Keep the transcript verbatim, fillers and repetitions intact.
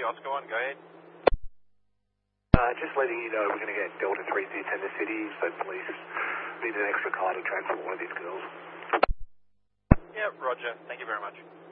Oscar one, go ahead. Uh, just letting you know we're going to get Delta three to attend the city, so police need an extra car to transport one of these girls. Yeah, roger. Thank you very much.